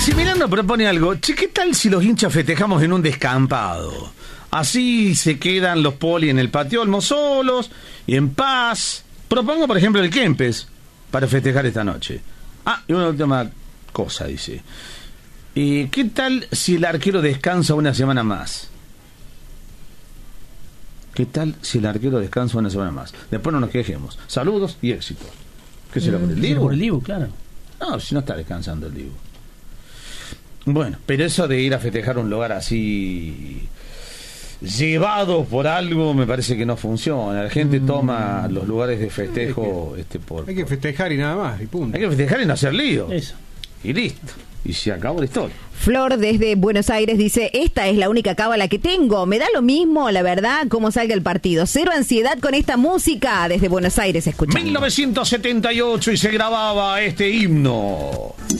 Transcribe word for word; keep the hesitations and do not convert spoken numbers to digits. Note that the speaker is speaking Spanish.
Maximiliano propone algo. Che, ¿qué tal si los hinchas festejamos en un descampado? Así se quedan los poli en el patio Olmo solos y en paz. Propongo, por ejemplo, el Kempes para festejar esta noche. Ah, y una última cosa, dice. Eh, ¿Qué tal si el arquero descansa una semana más? ¿Qué tal si el arquero descansa una semana más? Después no nos quejemos. Saludos y éxitos. ¿Qué será por el Dibu? Por el Dibu, claro. No, si no está descansando el Dibu. Bueno, pero eso de ir a festejar un lugar así llevado por algo me parece que no funciona. La gente toma los lugares de festejo hay que, este por hay que festejar y nada más, y punto. hay que festejar y no hacer lío. Eso. Y listo. Y se acabó la historia. Flor desde Buenos Aires dice: esta es la única cábala que tengo, me da lo mismo, la verdad, cómo salga el partido, cero ansiedad con esta música. Desde Buenos Aires escuchando. mil novecientos setenta y ocho y se grababa este himno.